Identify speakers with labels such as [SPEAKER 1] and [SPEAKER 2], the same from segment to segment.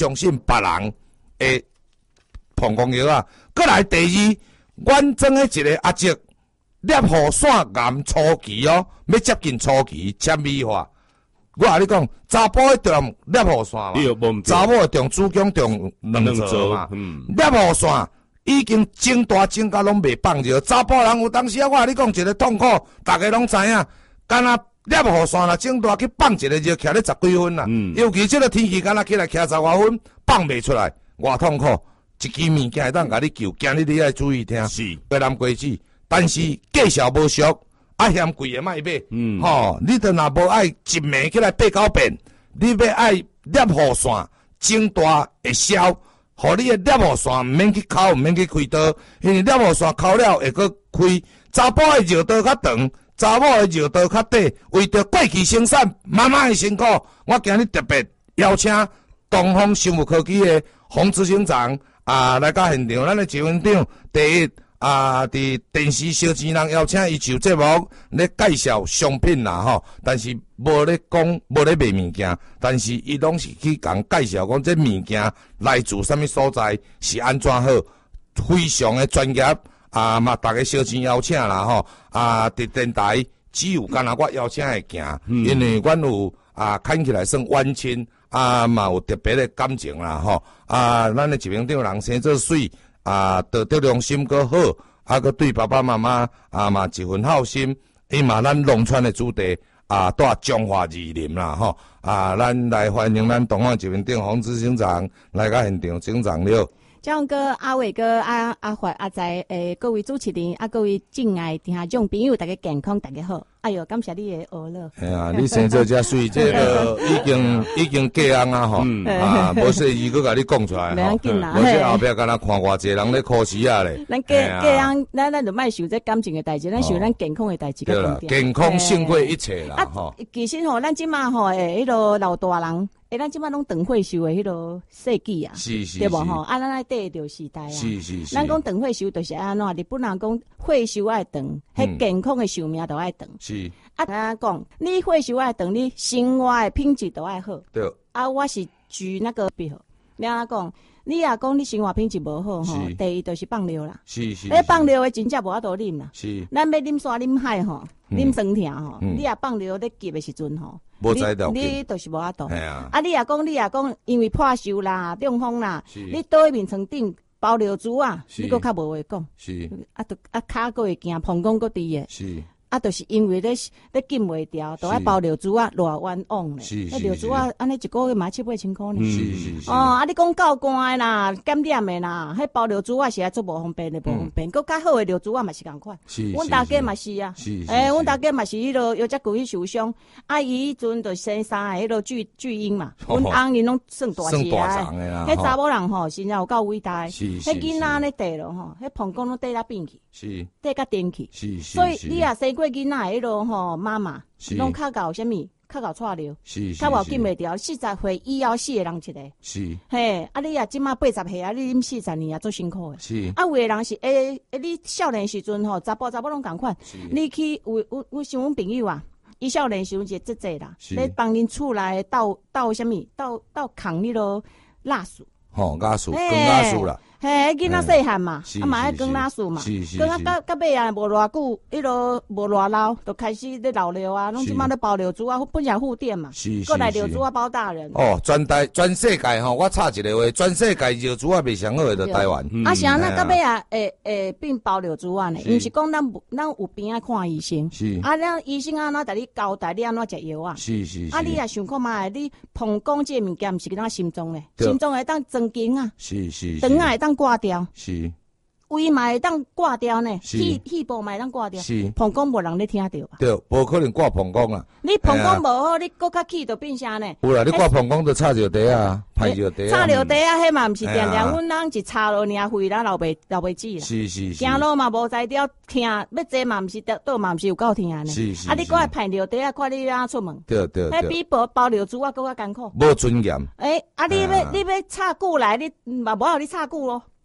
[SPEAKER 1] 相信别人的膀胱药啊。过来第二，阮装的一个阿叔，裂喉腺癌初期哦，要接近初期纤维化。我甲你讲，查甫会中裂喉腺嘛，查某会中子宫中两座嘛。裂喉腺已经增大增甲拢袂放尿，查甫人有当时啊，我甲你讲一个痛苦，大家拢知影，干那裂喉腺啦增大去放一个尿，徛咧10几分啦。尤其这个天气，干那起来徛10外分，放袂出来，偌痛苦。一支物件会当甲你救，今日你爱注意听。是，越南规矩，但是价小无俗，啊嫌贵的莫买。吼，你若无爱一暝起来8、9遍，你要爱裂喉腺增大会消，互你的裂喉腺毋免去抠，毋免去开刀，因为裂喉腺抠了会搁开。查甫的尿道较长，查某的尿道较短，为着过去生产妈妈的辛苦，我今日特别邀请东方生物科技的洪执行长。来到现场，咱的执行长第一伫电视小钱人邀请伊上节目咧介绍商品啦吼，但是无咧讲，无咧卖物件，但是伊拢是去共介绍讲这物件来自什么所在，是安怎好，非常的专业嘛，大家小钱邀请啦吼伫电台只有干那我邀请会行，因为阮有看起来算晚亲。嘛有特别的感情啦吼，咱的执行长人生做水，道德良心搁好，搁对爸爸妈妈嘛一份好心，伊嘛咱农村的主题带中华意林啦吼，咱来欢迎咱东方执行长洪执行长来到现场，执行长了。
[SPEAKER 2] 蒋哥、阿伟哥、阿华、阿仔，各位主持人，各位敬爱听众朋友，大家健康，大家好。哎哟，感谢你的娱乐。
[SPEAKER 1] 哎呀，你生做遮水，这个已经过红啊吼，无说伊搁甲你讲出来吼，无说后壁敢若看偌济人咧考试啊咧。
[SPEAKER 2] 咱过红，咱就莫想这感情的代志，咱想咱健康的代志较重要。
[SPEAKER 1] 健康胜过一切啦吼。
[SPEAKER 2] 其实吼，咱即马吼迄个老大人。咱即摆拢长退休的迄个世纪啊，对无吼？咱爱缀着时代啊。咱讲长退休就是安怎？日本人讲退休爱长，迄健康的寿命都爱长。是。讲你退休爱长，你生活的品质都爱好。对。我是举那个比好。你安讲？你若讲你生活品质无好吼，第一就是放尿啦。是。放尿的真正无法度啉啦。是。咱要啉山啉海吼，啉酸疼吼，你若放尿咧急的时阵吼。你就是无法度。你若讲，因为破受啦、中风啦，你倒喺面床顶包尿珠啊，你搁较无话讲。是。骹搁会惊，膀胱搁低诶。是。就是因为咧禁袂掉，都爱包尿珠啊，偌冤枉咧。是。尿珠啊，安尼一个月买7、8千块呢。是。你讲够干的啦，检点的啦，迄包尿珠啊是爱做无方便的，无方便。搁较好的尿珠啊嘛是共款。是。阮大家嘛是啊。是。阮大家嘛是迄落腰脊骨受伤，伊迄阵就生三个迄落巨婴嘛。阮翁因拢算大只啊。迄查某人吼，真正有够伟大。是。迄囡仔咧地咯吼，迄膀胱拢地甲变去。是。地甲颠去。是。所以你啊生过囡仔迄落吼妈妈，拢较搞啥物？较搞错了，较无禁袂掉。40岁以后死的人一个，是嘿。你啊，即马80岁啊，你啉40年啊，做辛苦的。是有的人是你少年时阵吼，查甫拢共款。你去有像阮朋友啊，伊少年时阵是即济啦，咧帮恁厝内倒啥物？倒扛迄落蜡树。吼，蜡树，光蜡树啦。嘿，囡仔细汉嘛，嘛爱光蜡树嘛，光啊到尾啊无偌久，迄落无偌老，就开始咧老了啊，拢即马咧包尿珠啊，本来护垫嘛，过来尿珠啊包大人。
[SPEAKER 1] 全世界吼，我插一个话，全世界尿珠啊袂上好诶，就台湾。
[SPEAKER 2] 像那到尾啊，变包尿珠啊呢？毋是讲咱有病爱看医生，是咱医生安怎甲你交代你安怎食药啊？是。你也想看嘛，你膀胱这物件毋是咱心脏咧，心脏会当增经啊，是，肠啊会当挂掉，是胃嘛会当挂掉呢，气部嘛会当挂掉，是膀胱无人咧听到吧？
[SPEAKER 1] 对，无可能挂膀胱啊！
[SPEAKER 2] 你膀胱无好，你搁较气就变啥呢？
[SPEAKER 1] 有啦，你挂膀胱就插尿袋啊，排尿袋啊。
[SPEAKER 2] 插尿袋啊，迄嘛毋是定定，阮人一插落尔肺啦，流袂止啦。是。行路嘛无才调听，要坐嘛毋是倒嘛毋是有够听呢。是。你搁爱排尿袋啊，看你安出门。对。迄比包尿珠啊搁较艰苦。
[SPEAKER 1] 无尊严。
[SPEAKER 2] 你要插久来，你嘛无互你插久咯。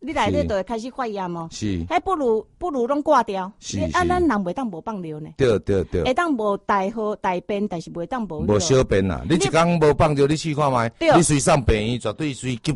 [SPEAKER 2] 你内底就会开始发炎哦。
[SPEAKER 1] 是，
[SPEAKER 2] 还不如拢挂掉。
[SPEAKER 1] 是，
[SPEAKER 2] 咱人袂当无放尿呢。
[SPEAKER 1] 对，
[SPEAKER 2] 会当无大号大便，但是袂当无。
[SPEAKER 1] 无小便啦，你一工无放尿，你试看觅，你随上病院绝对随急。